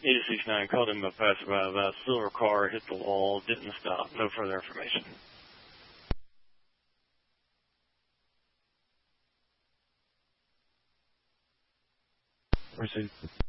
86-9 called him a passerby about silver car, hit the wall, didn't stop. No further information. Proceed.